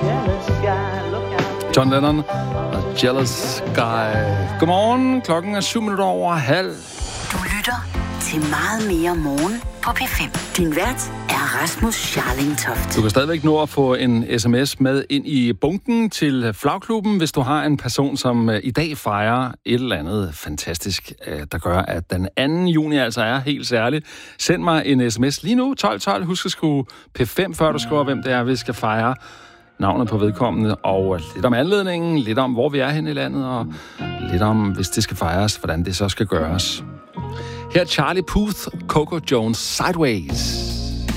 John Lennon og Jealous Sky. Godmorgen, klokken er 7:07. Du lytter til Meget mere morgen på P5. Din vært er Rasmus Scharling Toft. Du kan stadigvæk nå at få en sms med ind i bunken til Flagklubben, hvis du har en person, som i dag fejrer et eller andet fantastisk, der gør, at den 2. juni altså er helt særlig. Send mig en sms lige nu, 1212. Husk at skrive P5, før du skriver, hvem det er, vi skal fejre. Navnet på vedkommende, og lidt om anledningen, lidt om, hvor vi er henne i landet, og lidt om, hvis det skal fejres, hvordan det så skal gøres. Her er Charlie Puth, Coco Jones, Sideways.